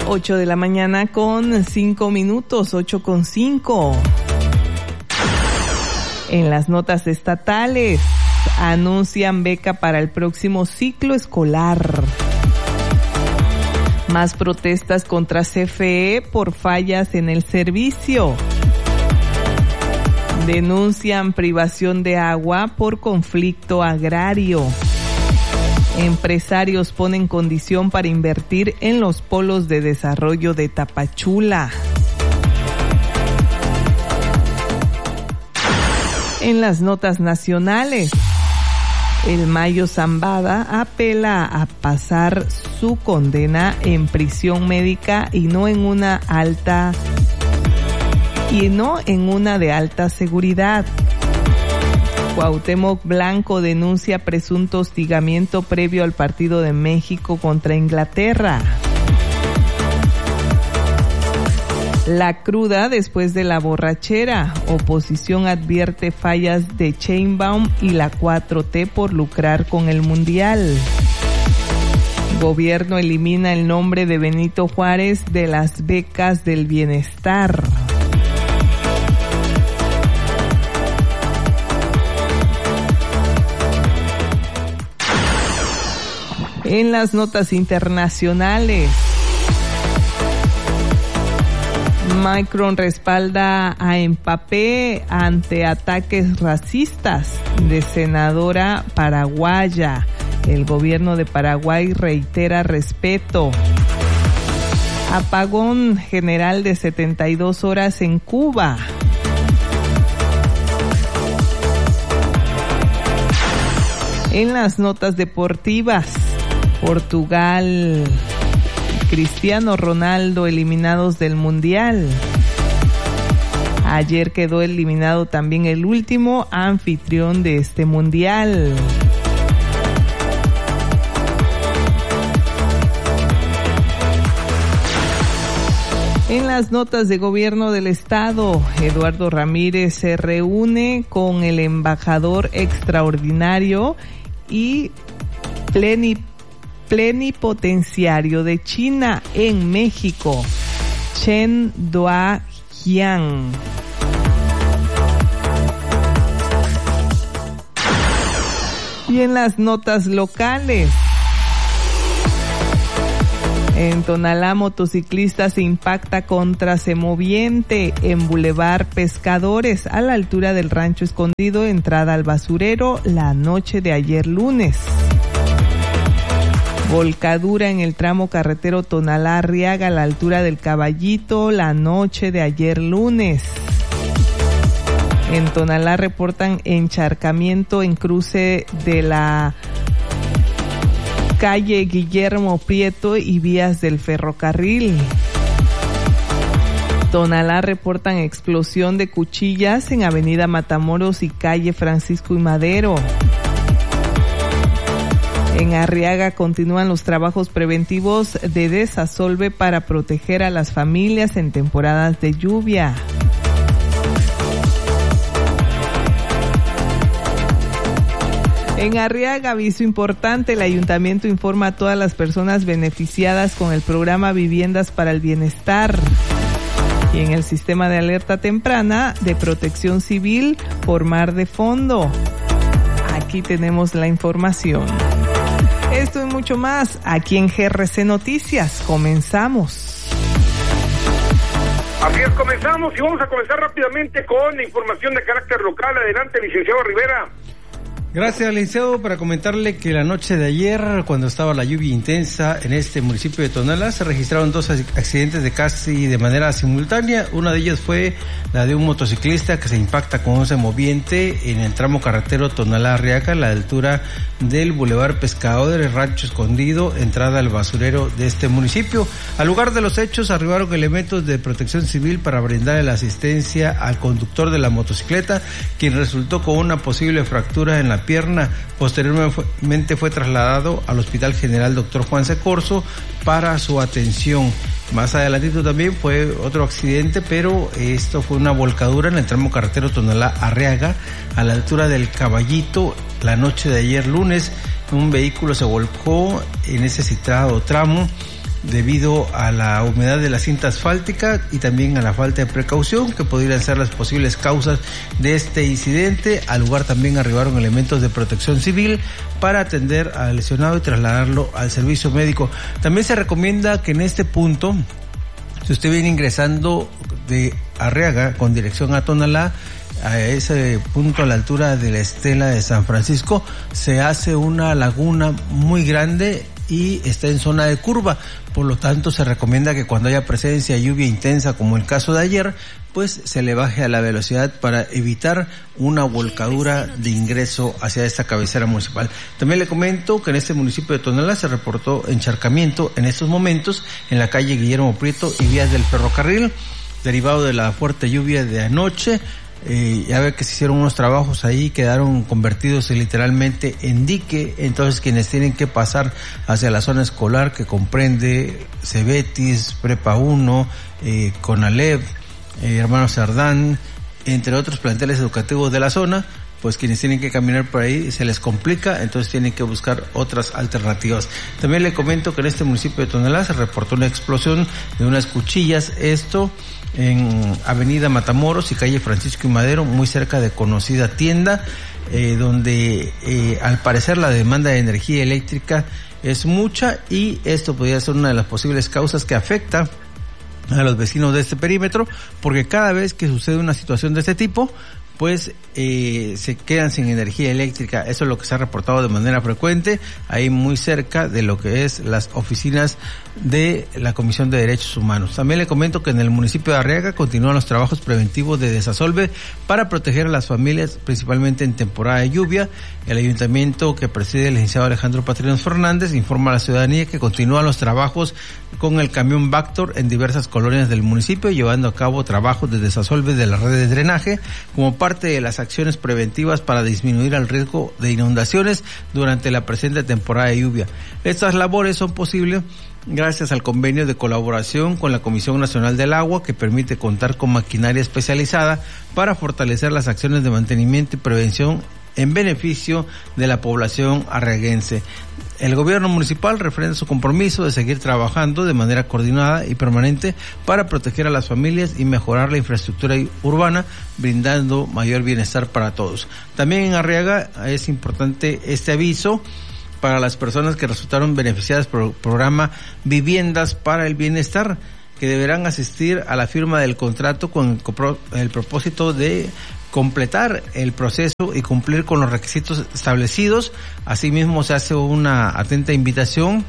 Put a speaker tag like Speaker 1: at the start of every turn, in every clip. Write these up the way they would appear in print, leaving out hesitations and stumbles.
Speaker 1: 8 de la mañana con 5 minutos, 8:05. En las notas estatales, anuncian beca para el próximo ciclo escolar. Más protestas contra CFE por fallas en el servicio. Denuncian privación de agua por conflicto agrario. Empresarios ponen condición para invertir en los polos de desarrollo de Tapachula. En las notas nacionales, el Mayo Zambada apela a pasar su condena en prisión médica y no en una de alta seguridad. Cuauhtémoc Blanco denuncia presunto hostigamiento previo al partido de México contra Inglaterra. La cruda después de la borrachera. Oposición advierte fallas de Sheinbaum y la 4T por lucrar con el Mundial. Gobierno elimina el nombre de Benito Juárez de las becas del bienestar. En las notas internacionales, Macron respalda a Mbappé ante ataques racistas de senadora paraguaya. El gobierno de Paraguay reitera respeto. Apagón general de 72 horas en Cuba. En las notas deportivas, Portugal, Cristiano Ronaldo eliminados del Mundial. Ayer quedó eliminado también el último anfitrión de este Mundial. En las notas de gobierno del estado, Eduardo Ramírez se reúne con el embajador extraordinario y plenipotenciario de China en México, Chen Duojiang. Y en las notas locales, en Tonalá, motociclista se impacta contra semoviente en Boulevard Pescadores, a la altura del Rancho Escondido, entrada al basurero, la noche de ayer lunes. Volcadura en el tramo carretero Tonalá-Arriaga, a la altura del Caballito, la noche de ayer lunes. En Tonalá reportan encharcamiento en cruce de la calle Guillermo Prieto y vías del ferrocarril. Tonalá reportan explosión de cuchillas en avenida Matamoros y calle Francisco y Madero. En Arriaga continúan los trabajos preventivos de desasolve para proteger a las familias en temporadas de lluvia. En Arriaga, aviso importante, el ayuntamiento informa a todas las personas beneficiadas con el programa Viviendas para el Bienestar y en el sistema de alerta temprana de Protección Civil por mar de fondo. Aquí tenemos la información. Esto y mucho más aquí en GRC Noticias. Comenzamos.
Speaker 2: Así es, comenzamos y vamos a comenzar rápidamente con información de carácter local. Adelante, licenciado Rivera.
Speaker 3: Gracias, licenciado, para comentarle que la noche de ayer, cuando estaba la lluvia intensa en este municipio de Tonalá, se registraron 2 accidentes de casi de manera simultánea. Una de ellas fue la de un motociclista que se impacta con un semoviente en el tramo carretero Tonalá-Arriaga, a la altura del Boulevard Pescadores, Rancho Escondido, entrada al basurero de este municipio. Al lugar de los hechos arribaron elementos de Protección Civil para brindarle la asistencia al conductor de la motocicleta, quien resultó con una posible fractura en la pierna. Posteriormente fue trasladado al Hospital General Dr. Juan C. Corzo para su atención. Más adelantito también fue otro accidente, pero esto fue una volcadura en el tramo carretero Tonalá-Arriaga, a la altura del Caballito, la noche de ayer lunes. Un vehículo se volcó en ese citado tramo. debido a la humedad de la cinta asfáltica y también a la falta de precaución que podrían ser las posibles causas de este incidente. Al lugar también arribaron elementos de protección civil para atender al lesionado y trasladarlo al servicio médico. También se recomienda que en este punto, si usted viene ingresando de Arriaga con dirección a Tonalá, a ese punto a la altura de la estela de San Francisco, se hace una laguna muy grande y está en zona de curva. Por lo tanto, se recomienda que cuando haya presencia de lluvia intensa, como el caso de ayer, pues se le baje a la velocidad para evitar una volcadura de ingreso hacia esta cabecera municipal. También le comento que en este municipio de Tonalá se reportó encharcamiento en estos momentos en la calle Guillermo Prieto y vías del ferrocarril, derivado de la fuerte lluvia de anoche. Ya ve que se hicieron unos trabajos ahí, quedaron convertidos literalmente en dique. Entonces quienes tienen que pasar hacia la zona escolar, que comprende Cebetis, Prepa 1, Conalep, Hermanos Cerdán, entre otros planteles educativos de la zona, pues quienes tienen que caminar por ahí se les complica, entonces tienen que buscar otras alternativas. También le comento que en este municipio de Tonalá se reportó una explosión de unas cuchillas, esto en Avenida Matamoros y calle Francisco y Madero, muy cerca de conocida tienda, donde al parecer la demanda de energía eléctrica es mucha y esto podría ser una de las posibles causas que afecta a los vecinos de este perímetro, porque cada vez que sucede una situación de este tipo, pues se quedan sin energía eléctrica. Eso es lo que se ha reportado de manera frecuente, ahí muy cerca de lo que es las oficinas de la Comisión de Derechos Humanos. También le comento que en el municipio de Arriaga continúan los trabajos preventivos de desasolve para proteger a las familias, principalmente en temporada de lluvia. El ayuntamiento que preside el licenciado Alejandro Patrinos Fernández informa a la ciudadanía que continúan los trabajos con el camión Vactor en diversas colonias del municipio, llevando a cabo trabajos de desasolve de la red de drenaje como parte de las acciones preventivas para disminuir el riesgo de inundaciones durante la presente temporada de lluvia. Estas labores son posibles gracias al convenio de colaboración con la Comisión Nacional del Agua, que permite contar con maquinaria especializada para fortalecer las acciones de mantenimiento y prevención en beneficio de la población arriaguense. El gobierno municipal refrenda su compromiso de seguir trabajando de manera coordinada y permanente para proteger a las familias y mejorar la infraestructura urbana, brindando mayor bienestar para todos. También en Arriaga es importante este aviso para las personas que resultaron beneficiadas por el programa Viviendas para el Bienestar, que deberán asistir a la firma del contrato con el propósito de completar el proceso y cumplir con los requisitos establecidos. Asimismo, se hace una atenta invitación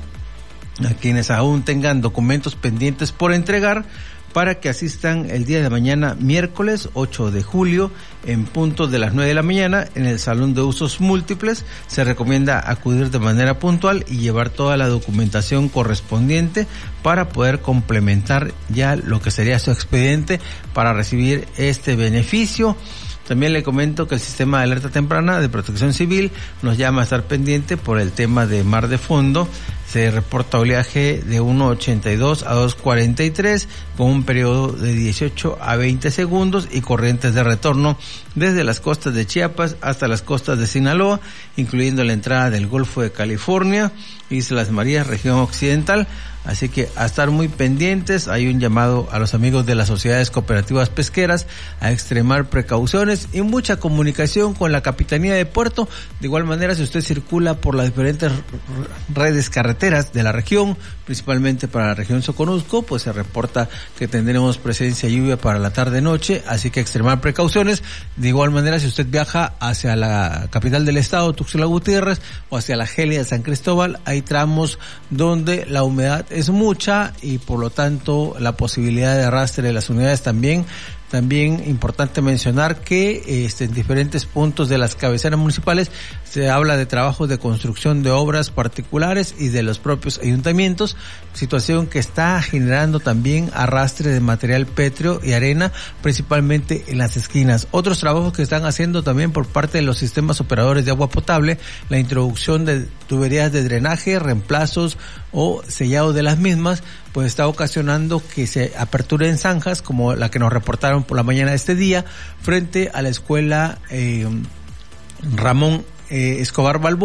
Speaker 3: a quienes aún tengan documentos pendientes por entregar para que asistan el día de mañana, miércoles 8 de julio, en punto de las 9 de la mañana, en el Salón de Usos Múltiples. Se recomienda acudir de manera puntual y llevar toda la documentación correspondiente para poder complementar ya lo que sería su expediente para recibir este beneficio. También le comento que el sistema de alerta temprana de Protección Civil nos llama a estar pendiente por el tema de mar de fondo. Se reporta oleaje de 1.82 a 2.43 con un periodo de 18 a 20 segundos y corrientes de retorno desde las costas de Chiapas hasta las costas de Sinaloa, incluyendo la entrada del Golfo de California, Islas Marías, región occidental. Así que a estar muy pendientes. Hay un llamado a los amigos de las sociedades cooperativas pesqueras a extremar precauciones y mucha comunicación con la Capitanía de Puerto. De igual manera, si usted circula por las diferentes redes carreteras de la región, principalmente para la región Soconusco, pues se reporta que tendremos presencia de lluvia para la tarde-noche, así que extremar precauciones. De igual manera, si usted viaja hacia la capital del estado, Tuxtla Gutiérrez, o hacia la Gélida de San Cristóbal, hay tramos donde la humedad es mucha y por lo tanto la posibilidad de arrastre de las unidades también. También importante mencionar que en diferentes puntos de las cabeceras municipales se habla de trabajos de construcción de obras particulares y de los propios ayuntamientos, situación que está generando también arrastre de material pétreo y arena, principalmente en las esquinas. Otros trabajos que están haciendo también por parte de los sistemas operadores de agua potable, la introducción de tuberías de drenaje, reemplazos o sellado de las mismas, pues está ocasionando que se aperturen zanjas como la que nos reportaron por la mañana de este día frente a la escuela Ramón Escobar Balboa,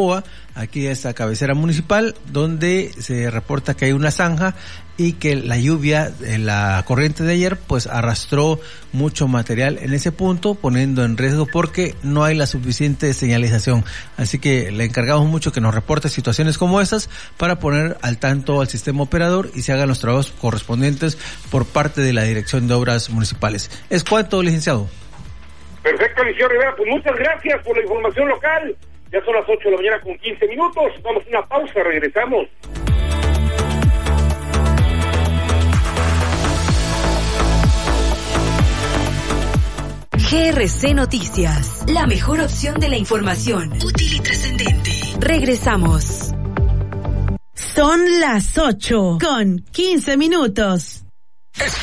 Speaker 3: aquí a esta cabecera municipal, donde se reporta que hay una zanja y que la lluvia, la corriente de ayer, pues arrastró mucho material en ese punto, poniendo en riesgo porque no hay la suficiente señalización. Así que le encargamos mucho que nos reporte situaciones como estas para poner al tanto al sistema operador y se hagan los trabajos correspondientes por parte de la Dirección de Obras Municipales. ¿Es cuánto, licenciado?
Speaker 2: Perfecto, licenciado Rivera, pues muchas gracias por la información local. Ya son las 8 de la mañana con 15 minutos. Vamos a una pausa, regresamos.
Speaker 4: GRC Noticias, la mejor opción de la información, útil y trascendente. Regresamos.
Speaker 5: Son las 8:15.